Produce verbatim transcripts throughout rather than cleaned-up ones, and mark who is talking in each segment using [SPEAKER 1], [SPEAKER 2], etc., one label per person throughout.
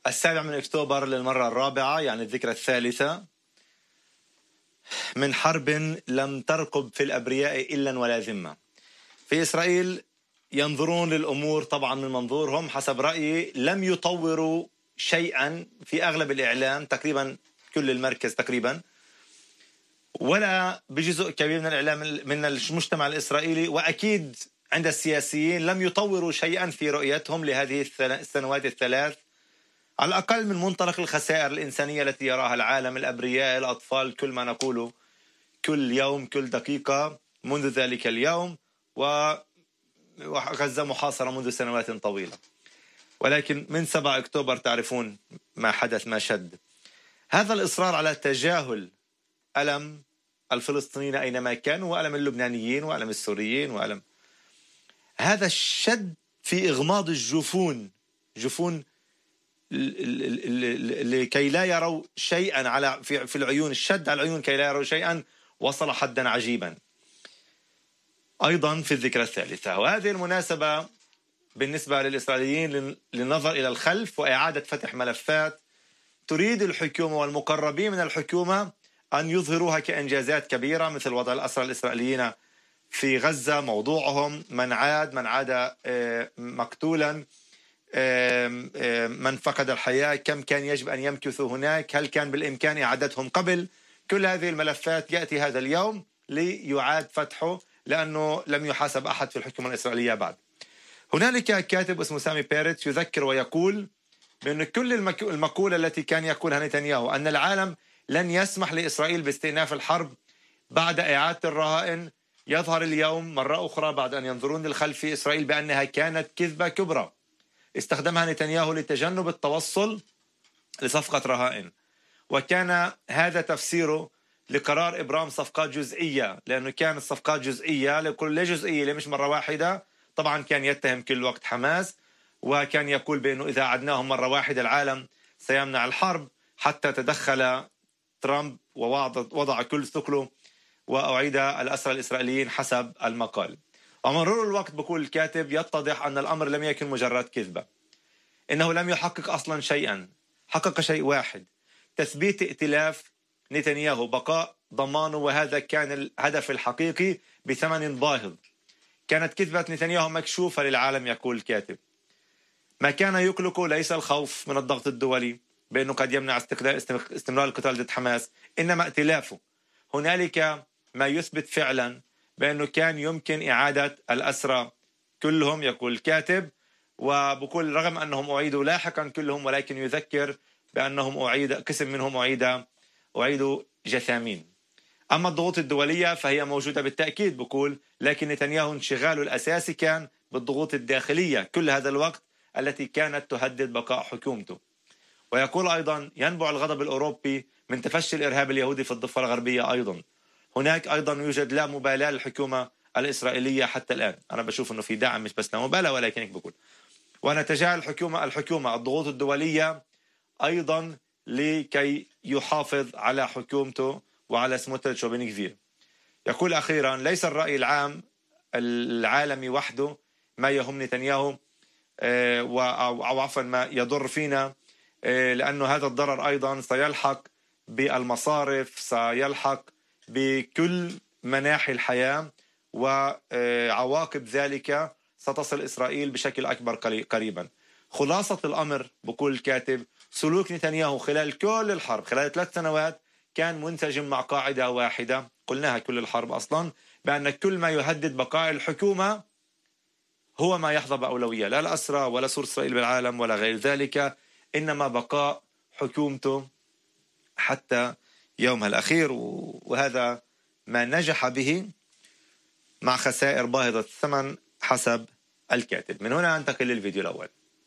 [SPEAKER 1] السابع من أكتوبر للمرة الرابعة، يعني الذكرى الثالثة من حرب لم ترقب في الأبرياء إلا ولا ذمة. في إسرائيل ينظرون للأمور طبعا من منظورهم، حسب رأيي لم يطوروا شيئا في أغلب الإعلام، تقريبا كل المركز تقريبا، ولا بجزء كبير من الإعلام من المجتمع الإسرائيلي، وأكيد عند السياسيين لم يطوروا شيئا في رؤيتهم لهذه السنوات الثلاث، على الأقل من منطلق الخسائر الإنسانية التي يراها العالم، الأبرياء، الأطفال، كل ما نقوله كل يوم كل دقيقة منذ ذلك اليوم، وغزة محاصرة منذ سنوات طويلة. ولكن من سبعة أكتوبر تعرفون ما حدث، ما شد هذا الإصرار على تجاهل ألم الفلسطينيين أينما كانوا، وألم اللبنانيين، وألم السوريين، وألم هذا الشد في إغماض الجفون، جفون لكي لا يروا شيئا على في العيون، الشد على العيون كي لا يروا شيئا وصل حدا عجيبا أيضا في الذكرى الثالثة. وهذه المناسبة بالنسبة للإسرائيليين للنظر إلى الخلف وإعادة فتح ملفات تريد الحكومة والمقربين من الحكومة أن يظهروها كإنجازات كبيرة، مثل وضع الأسرى الإسرائيليين في غزة، موضوعهم من عاد من عاد مقتولا، من فقد الحياة، كم كان يجب أن يمكثوا هناك، هل كان بالإمكان إعادتهم قبل. كل هذه الملفات يأتي هذا اليوم ليعاد فتحه، لأنه لم يحاسب أحد في الحكومة الإسرائيلية بعد. هنالك كاتب اسمه سامي بيرتس يذكر ويقول بأن كل المقولة التي كان يقولها نتنياهو أن العالم لن يسمح لإسرائيل باستئناف الحرب بعد إعادة الرهائن، يظهر اليوم مرة أخرى بعد أن ينظرون للخلف في إسرائيل بأنها كانت كذبة كبرى استخدمها نتنياهو لتجنب التوصل لصفقة رهائن، وكان هذا تفسيره لقرار إبرام صفقات جزئية، لأنه كانت صفقات جزئية لكل جزئية لمش مرة واحدة. طبعا كان يتهم كل وقت حماس، وكان يقول بأنه إذا عدناهم مرة واحدة العالم سيمنع الحرب، حتى تدخل ترامب ووضع كل ثقله وأعيد الأسرى الإسرائيليين حسب المقال. ومرور الوقت بقول الكاتب يتضح أن الأمر لم يكن مجرد كذبة، إنه لم يحقق أصلا شيئا، حقق شيء واحد: تثبيت ائتلاف نتنياهو، بقاء ضمانه، وهذا كان الهدف الحقيقي بثمن باهظ. كانت كذبة نتنياهو مكشوفة للعالم، يقول الكاتب. ما كان يقلق ليس الخوف من الضغط الدولي بأنه قد يمنع استمرار القتال ضد حماس، إنما ائتلافه. هنالك ما يثبت فعلا بأنه كان يمكن إعادة الأسرى كلهم، يقول الكاتب، وبقول رغم أنهم أعيدوا لاحقا كلهم، ولكن يذكر بأنهم أعيد قسم منهم أعيد أعيدوا جثامين. أما الضغوط الدولية فهي موجودة بالتأكيد، بقول، لكن نتنياهو انشغاله الأساسي كان بالضغوط الداخلية كل هذا الوقت التي كانت تهدد بقاء حكومته. ويقول أيضا ينبع الغضب الأوروبي من تفشي الإرهاب اليهودي في الضفة الغربية أيضا. هناك أيضا يوجد لا مبالاة للحكومة الإسرائيلية حتى الآن. أنا بشوف أنه في دعم مش بس لا مبالاة، ولكن هيك بقول. ونتجاهل الحكومة الحكومة الضغوط الدولية أيضا لكي يحافظ على حكومته وعلى سموتريتش وبن غفير. يقول أخيرا ليس الرأي العام العالمي وحده ما يهم نتنياهو، أو عفوا ما يضر فينا، لأنه هذا الضرر أيضا سيلحق بالمصارف، سيلحق بكل مناحي الحياة، وعواقب ذلك ستصل إسرائيل بشكل أكبر قريبا. خلاصة الأمر بقول الكاتب سلوك نتنياهو خلال كل الحرب، خلال ثلاث سنوات، كان منسجم مع قاعدة واحدة قلناها كل الحرب أصلا، بأن كل ما يهدد بقاء الحكومة هو ما يحظى بأولوية، لا الأسرى ولا صورة إسرائيل بالعالم ولا غير ذلك، إنما بقاء حكومته حتى يومها الأخير. وهذا ما نجح به مع خسائر باهظة الثمن حسب الكاتب. من هنا أنتقل للفيديو الأول.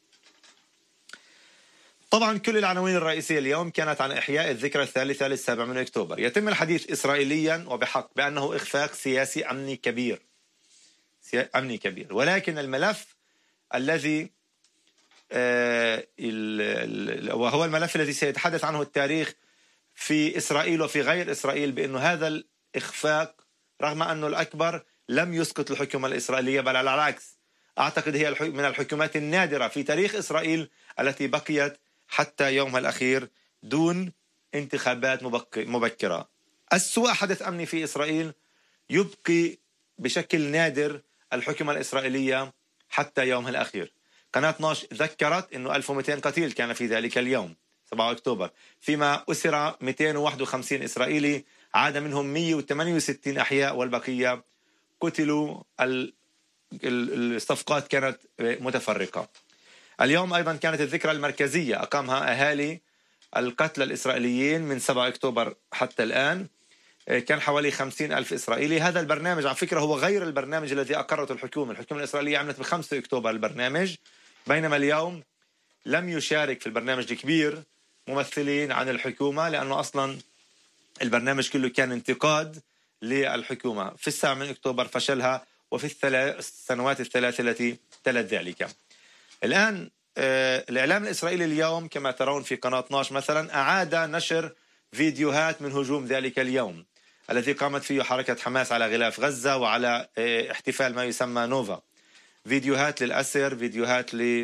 [SPEAKER 1] طبعا كل العناوين الرئيسية اليوم كانت عن إحياء الذكرى الثالثة للسابع من أكتوبر. يتم الحديث إسرائيليا وبحق بأنه إخفاق سياسي أمني كبير، أمني كبير، ولكن الملف الذي آه وهو الملف الذي سيتحدث عنه التاريخ في إسرائيل وفي غير إسرائيل، بأنه هذا الإخفاق رغم أنه الأكبر لم يسقط الحكومة الإسرائيلية، بل على العكس أعتقد هي من الحكومات النادرة في تاريخ إسرائيل التي بقيت حتى يومها الأخير دون انتخابات مبكرة. أسوأ حدث أمني في إسرائيل يبقي بشكل نادر الحكومة الإسرائيلية حتى يومها الأخير. قناة ناش ذكرت أنه ألف ومئتين قتيل كان في ذلك اليوم سبعة أكتوبر، فيما أسر مئتين وواحد وخمسين إسرائيلي، عاد منهم مئة وثمانية وستين أحياء والبقية قتلوا. الصفقات كانت متفرقة. اليوم أيضا كانت الذكرى المركزية أقامها أهالي القتلى الإسرائيليين من سبعة أكتوبر حتى الآن. كان حوالي خمسين ألف إسرائيلي. هذا البرنامج على فكرة هو غير البرنامج الذي أقرته الحكومة. الحكومة الإسرائيلية عملت بخمسة أكتوبر البرنامج، بينما اليوم لم يشارك في البرنامج الكبير ممثلين عن الحكومة، لأنه أصلا البرنامج كله كان انتقاد للحكومة في السابع من أكتوبر فشلها وفي السنوات الثلاث التي تلت ذلك. الآن الإعلام الإسرائيلي اليوم كما ترون في قناة ناش مثلا أعاد نشر فيديوهات من هجوم ذلك اليوم الذي قامت فيه حركة حماس على غلاف غزة وعلى احتفال ما يسمى نوفا. فيديوهات للأسر، فيديوهات ل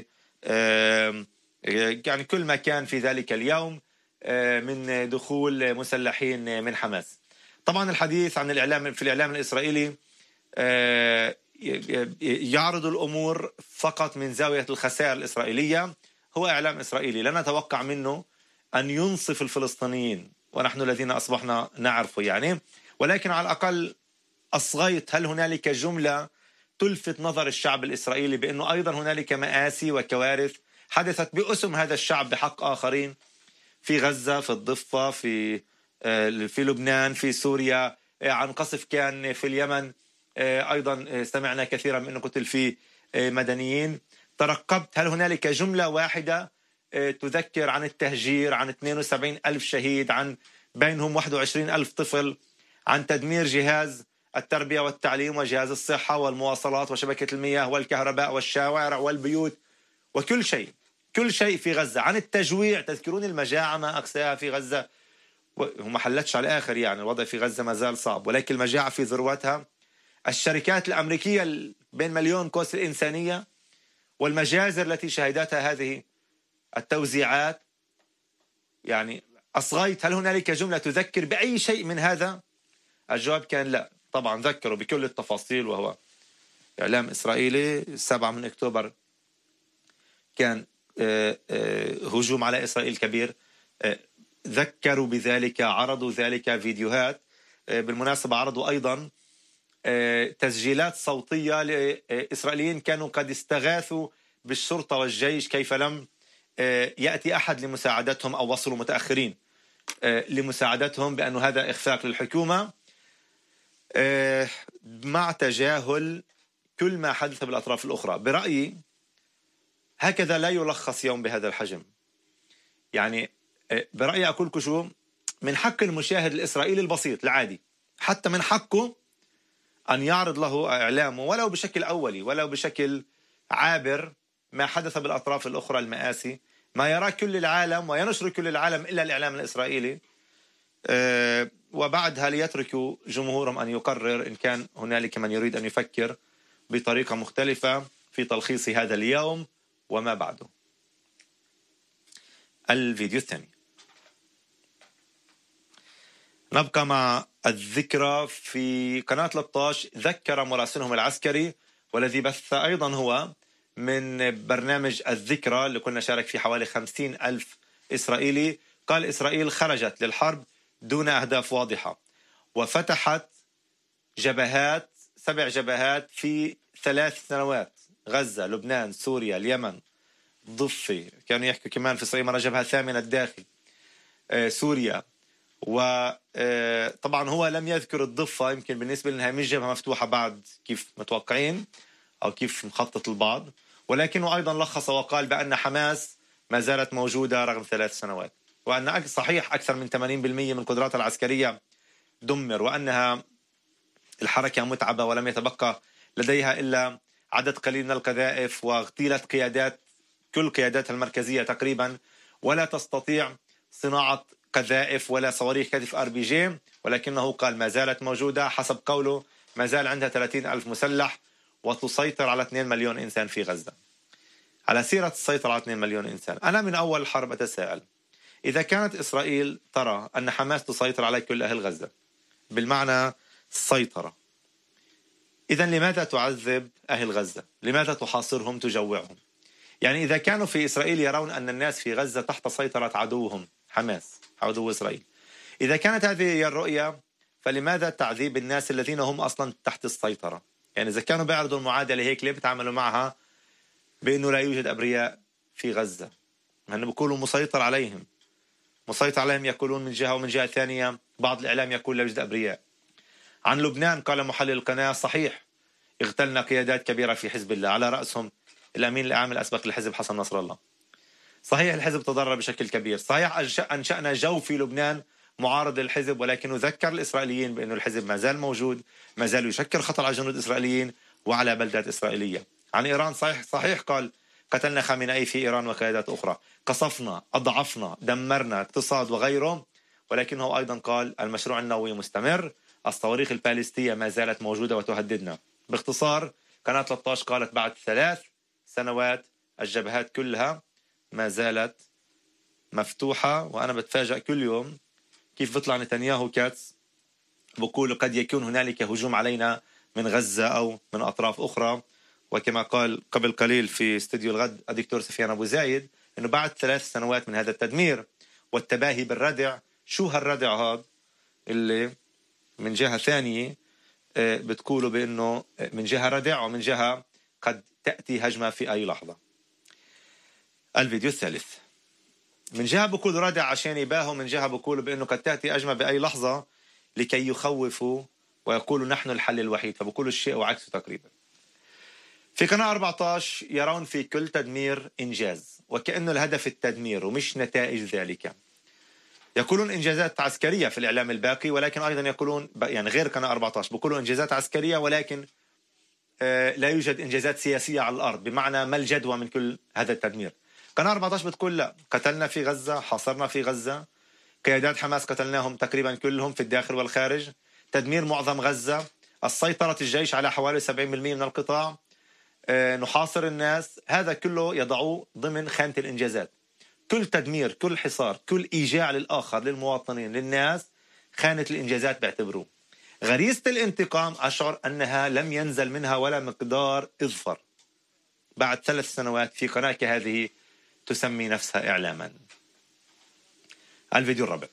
[SPEAKER 1] يعني كل ما كان في ذلك اليوم من دخول مسلحين من حماس. طبعا الحديث عن الإعلام في الإعلام الإسرائيلي يعرض الأمور فقط من زاوية الخسائر الإسرائيلية. هو إعلام إسرائيلي، لا نتوقع منه أن ينصف الفلسطينيين ونحن الذين أصبحنا نعرفه يعني، ولكن على الأقل أصغيت هل هنالك جملة تلفت نظر الشعب الإسرائيلي بأنه أيضا هنالك مآسي وكوارث حدثت باسم هذا الشعب بحق آخرين في غزة، في الضفة، في في لبنان، في سوريا، عن قصف كان في اليمن، أيضا سمعنا كثيرا من أنه قتل فيه مدنيين. ترقبت هل هنالك جملة واحدة تذكر عن التهجير، عن اثنين وسبعين ألف شهيد، عن بينهم واحد وعشرين ألف طفل، عن تدمير جهاز التربية والتعليم وجهاز الصحة والمواصلات وشبكة المياه والكهرباء والشوارع والبيوت وكل شيء كل شيء في غزة، عن التجويع. تذكرون المجاعة ما أقساها في غزة، وما حلتش على الآخر يعني الوضع في غزة ما زال صعب، ولكن المجاعة في ذروتها. الشركات الأمريكية بين مليون قوس الإنسانية والمجازر التي شهدتها هذه التوزيعات. يعني أصغيت هل هنالك جملة تذكر بأي شيء من هذا؟ الجواب كان لا. طبعا ذكروا بكل التفاصيل، وهو إعلام إسرائيلي. سبعة من أكتوبر كان هجوم على إسرائيل كبير، ذكروا بذلك، عرضوا ذلك فيديوهات. بالمناسبة عرضوا أيضا تسجيلات صوتية لإسرائيليين كانوا قد استغاثوا بالشرطة والجيش، كيف لم يأتي أحد لمساعدتهم أو وصلوا متأخرين لمساعدتهم، بأن هذا إخفاق للحكومة مع تجاهل كل ما حدث بالأطراف الأخرى. برأيي هكذا لا يلخص يوم بهذا الحجم. يعني برأيي أقول لكم شو، من حق المشاهد الإسرائيلي البسيط العادي حتى من حقه أن يعرض له إعلامه ولو بشكل أولي ولو بشكل عابر ما حدث بالأطراف الأخرى المآسي، ما يرى كل العالم وينشر كل العالم إلا الإعلام الإسرائيلي، أه وبعدها ليتركوا جمهورهم أن يقرر إن كان هنالك من يريد أن يفكر بطريقة مختلفة في تلخيص هذا اليوم وما بعده. الفيديو الثاني نبقى مع الذكرى في قناة ثلاثة عشر. ذكر مراسلهم العسكري والذي بث أيضا هو من برنامج الذكرى اللي كنا شارك فيه حوالي خمسين ألف إسرائيلي، قال إسرائيل خرجت للحرب دون أهداف واضحة وفتحت جبهات سبع جبهات في ثلاث سنوات: غزة، لبنان، سوريا، اليمن، ضفة. كانوا يحكوا كمان في إسرائيل مرة جبهة ثامنة الداخل، آه سوريا. وطبعا هو لم يذكر الضفة، يمكن بالنسبة لها مش جبهة مفتوحة بعد كيف متوقعين أو كيف مخطط البعض، ولكنه أيضا لخص وقال بأن حماس ما زالت موجودة رغم ثلاث سنوات، وأن صحيح أكثر من ثمانين بالمئة من قدراتها العسكرية دمر، وأنها الحركة متعبة ولم يتبقى لديها إلا عدد قليل من القذائف، واغتيلت قيادات كل قياداتها المركزية تقريبا، ولا تستطيع صناعة قذائف ولا صواريخ كتف ار بي جي، ولكنه قال ما زالت موجودة. حسب قوله ما زال عندها ثلاثين ألف مسلح وتسيطر على اثنين مليون إنسان في غزة. على سيرة السيطرة على اثنين مليون إنسان. أنا من أول الحرب أتساءل، إذا كانت إسرائيل ترى أن حماس تسيطر على كل أهل غزة بالمعنى السيطرة، إذن لماذا تعذب أهل غزة؟ لماذا تحاصرهم تجوعهم؟ يعني إذا كانوا في إسرائيل يرون أن الناس في غزة تحت سيطرة عدوهم حماس، عدو إسرائيل، إذا كانت هذه هي الرؤية فلماذا تعذيب الناس الذين هم أصلا تحت السيطرة؟ يعني إذا كانوا بيعرضوا المعادلة هيك ليه بيتعاملوا معها بأنه لا يوجد أبرياء في غزة؟ هن بيقولوا مسيطر عليهم، مسيطر عليهم يقولون من جهة، ومن جهة ثانية بعض الإعلام يقول لا يوجد أبرياء. عن لبنان قال محلل القناة صحيح اغتلنا قيادات كبيرة في حزب الله على رأسهم الأمين العام الأسبق للحزب حسن نصر الله. صحيح الحزب تضرر بشكل كبير، صحيح أنشأنا جو في لبنان معارض للحزب، ولكن نذكر الإسرائيليين بأن الحزب ما زال موجود، ما زال يشكل خطر على جنود إسرائيليين وعلى بلدات إسرائيلية. عن إيران صحيح صحيح قال قتلنا خامنئي في إيران وقيادات أخرى، قصفنا، أضعفنا، دمرنا اقتصاد وغيره، ولكنه أيضا قال المشروع النووي مستمر، الصواريخ الباليستية ما زالت موجودة وتهددنا. باختصار قناة ثلاثة عشر قالت بعد ثلاث سنوات الجبهات كلها ما زالت مفتوحة. وأنا بتفاجأ كل يوم كيف بيطلع نتنياهو كاتس بقول قد يكون هنالك هجوم علينا من غزة أو من أطراف أخرى، وكما قال قبل قليل في استوديو الغد الدكتور سفيان أبو زايد أنه بعد ثلاث سنوات من هذا التدمير والتباهي بالردع، شو هالردع هذا اللي من جهة ثانية بتقولوا بأنه من جهة ردع ومن جهة قد تأتي هجمة في أي لحظة. الفيديو الثالث، من جهة بقول ردع عشان يباهوا، من جهة بقولوا بأنه قد تأتي هجمة بأي لحظة لكي يخوفوا ويقولوا نحن الحل الوحيد، فبقولوا الشيء وعكسه تقريبا. في قناة أربعة عشر يرون في كل تدمير إنجاز، وكأنه الهدف التدمير ومش نتائج ذلك. يقولون إنجازات عسكرية في الإعلام الباقي، ولكن أيضا يقولون يعني غير قناة أربعة عشر بيقولوا إنجازات عسكرية، ولكن آه لا يوجد إنجازات سياسية على الأرض، بمعنى ما الجدوى من كل هذا التدمير. قناة أربعة عشر بتقول لا، قتلنا في غزة، حاصرنا في غزة، قيادات حماس قتلناهم تقريبا كلهم في الداخل والخارج، تدمير معظم غزة، السيطرة الجيش على حوالي سبعين بالمئة من القطاع، آه نحاصر الناس. هذا كله يضعوه ضمن خانة الإنجازات. كل تدمير، كل حصار، كل إيجاع للآخر، للمواطنين، للناس، خانة الإنجازات باعتبروه. غريزة الانتقام أشعر أنها لم ينزل منها ولا مقدار إظفر بعد ثلاث سنوات في قناة كهذه تسمي نفسها إعلاما. الفيديو الرابع،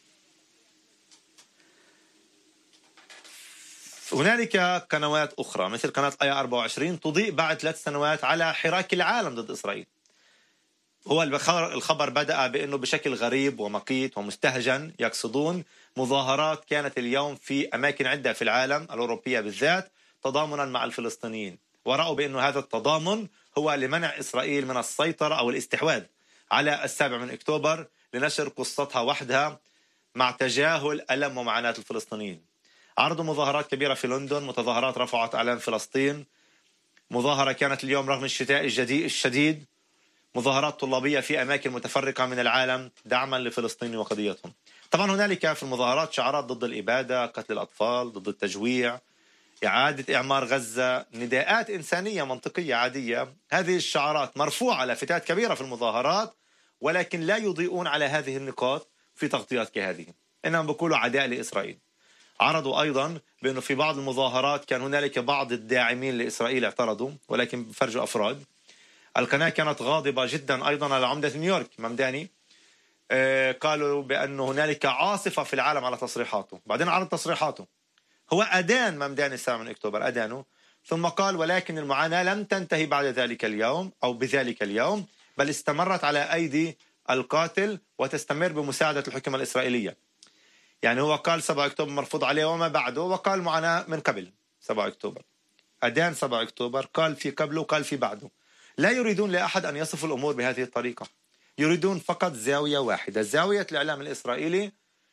[SPEAKER 1] هنالك قنوات أخرى مثل قناة آية أربعة وعشرين تضيء بعد ثلاث سنوات على حراك العالم ضد إسرائيل. هو الخبر بدأ بأنه بشكل غريب ومقيت ومستهجن يقصدون مظاهرات كانت اليوم في أماكن عدة في العالم الأوروبية بالذات تضامنا مع الفلسطينيين، ورأوا بأنه هذا التضامن هو لمنع إسرائيل من السيطرة أو الاستحواذ على السابع من أكتوبر لنشر قصتها وحدها مع تجاهل ألم ومعاناة الفلسطينيين. عرضوا مظاهرات كبيرة في لندن، متظاهرات رفعت أعلام فلسطين، مظاهرة كانت اليوم رغم الشتاء الشديد، مظاهرات طلابية في أماكن متفرقة من العالم دعما لفلسطين وقضيتهم. طبعا هنالك في المظاهرات شعارات ضد الإبادة، قتل الأطفال، ضد التجويع، إعادة إعمار غزة، نداءات إنسانية منطقية عادية. هذه الشعارات مرفوعة لافتات كبيرة في المظاهرات، ولكن لا يضيئون على هذه النقاط في تغطيات كهذه، إنهم بيقولوا عداء لإسرائيل. عرضوا أيضا بأنه في بعض المظاهرات كان هنالك بعض الداعمين لإسرائيل اعترضوا، ولكن فرجوا أفراد. القناة كانت غاضبة جدا أيضا على عمدة نيويورك ممداني، آه قالوا بأن هنالك عاصفة في العالم على تصريحاته. بعدين عرض تصريحاته، هو أدان ممداني السابع من أكتوبر، أدانه، ثم قال ولكن المعاناة لم تنتهي بعد ذلك اليوم أو بذلك اليوم، بل استمرت على أيدي القاتل وتستمر بمساعدة الحكومة الإسرائيلية. يعني هو قال سبعة أكتوبر مرفوض عليه وما بعده، وقال معاناة من قبل سبعة أكتوبر، أدان سبعة أكتوبر، قال في قبله وقال في بعده. لا يريدون لأحد أن يصف الأمور بهذه الطريقة، يريدون فقط زاوية واحدة، زاوية الإعلام الإسرائيلي.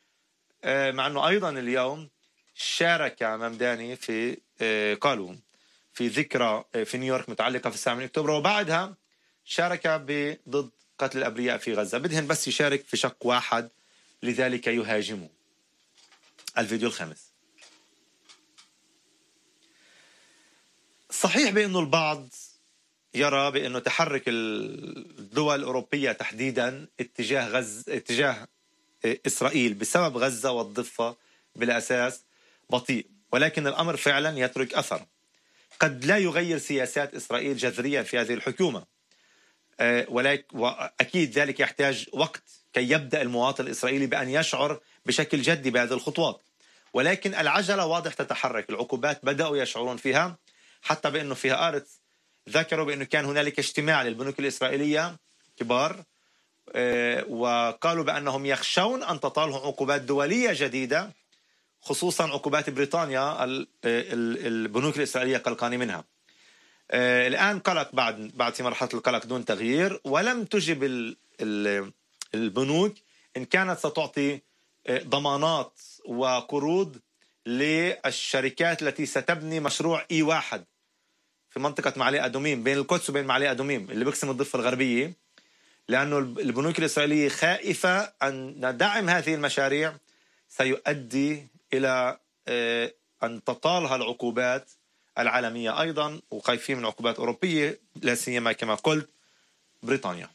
[SPEAKER 1] مع أنه أيضا اليوم شارك ممداني في قالوا في ذكرى في نيويورك متعلقة في السابع من أكتوبر، وبعدها شارك ضد قتل الأبرياء في غزة. بدهن بس يشارك في شق واحد لذلك يهاجمه. الفيديو الخامس، صحيح بأنه البعض يرى بأنه تحرك الدول الأوروبية تحديدا اتجاه غزة اتجاه إسرائيل بسبب غزة والضفة بالأساس بطيء، ولكن الأمر فعلا يترك أثر. قد لا يغير سياسات إسرائيل جذريا في هذه الحكومة، ولكن وأكيد ذلك يحتاج وقت كي يبدأ المواطن الإسرائيلي بأن يشعر بشكل جدي بهذه الخطوات، ولكن العجلة واضح تتحرك. العقوبات بدأوا يشعرون فيها، حتى بأنه في هآرتس ذكروا بأنه كان هنالك اجتماع للبنوك الإسرائيلية كبار، وقالوا بأنهم يخشون أن تطالهم عقوبات دولية جديدة، خصوصا عقوبات بريطانيا البنوك الإسرائيلية قلقان منها. الآن قلق بعد بعد في مرحلة القلق دون تغيير، ولم تجب البنوك إن كانت ستعطي ضمانات وقروض للشركات التي ستبني مشروع إي واحد في منطقة معلي أدوميم بين القدس وبين معلي أدوميم اللي بيقسم الضفة الغربية، لأنه البنوك الإسرائيلية خائفة أن دعم هذه المشاريع سيؤدي إلى أن تطالها العقوبات العالمية أيضا، وخايفين من عقوبات أوروبية لا سيما كما قلت بريطانيا.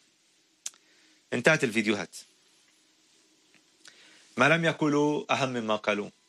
[SPEAKER 1] انتهت الفيديوهات. ما لم يقولوا أهم مما قالوا.